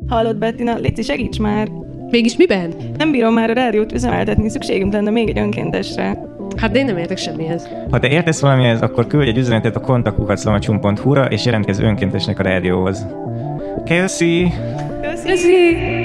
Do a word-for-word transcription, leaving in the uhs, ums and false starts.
Hallod, Bettina, légy, segíts már! Mégis miben? Nem bírom már a rádiót üzemeltetni, szükségünk lenne még egy önkéntesre. Hát de én nem értek semmihez. Ha te értesz valamihez, akkor küldj egy üzenetet a kontact kukac lamacsum pont hu-ra és jelentkezz önkéntesnek a rádióhoz. Köszi! Köszi!